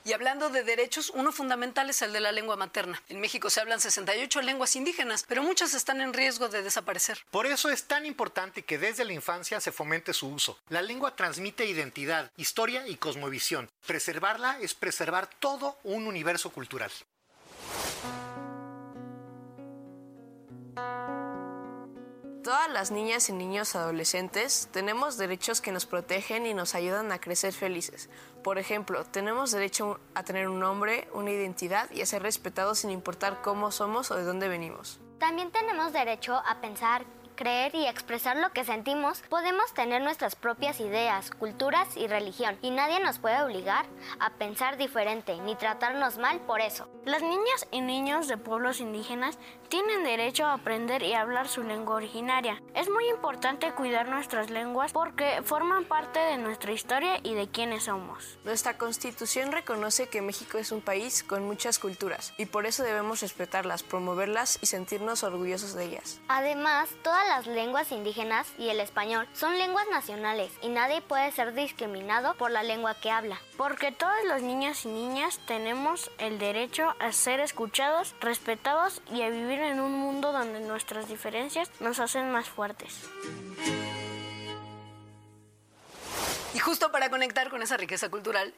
Y hablando de derechos, uno fundamental es el de la lengua materna. En México se hablan 68 lenguas indígenas, pero muchas están en riesgo de desaparecer. Por eso es tan importante que desde la infancia se fomente su uso. La lengua transmite identidad, historia y cosmovisión. Preservarla es preservar todo un universo cultural. Todas las niñas y niños adolescentes tenemos derechos que nos protegen y nos ayudan a crecer felices. Por ejemplo, tenemos derecho a tener un nombre, una identidad y a ser respetados sin importar cómo somos o de dónde venimos. También tenemos derecho a pensar, creer y expresar lo que sentimos. Podemos tener nuestras propias ideas, culturas y religión, y nadie nos puede obligar a pensar diferente ni tratarnos mal por eso. Las niñas y niños de pueblos indígenas tienen derecho a aprender y hablar su lengua originaria. Es muy importante cuidar nuestras lenguas porque forman parte de nuestra historia y de quiénes somos. Nuestra Constitución reconoce que México es un país con muchas culturas y por eso debemos respetarlas, promoverlas y sentirnos orgullosos de ellas. Además, todas las lenguas indígenas y el español son lenguas nacionales y nadie puede ser discriminado por la lengua que habla. Porque todos los niños y niñas tenemos el derecho a ser escuchados, respetados y a vivir en un mundo donde nuestras diferencias nos hacen más fuertes. Y justo para conectar con esa riqueza cultural,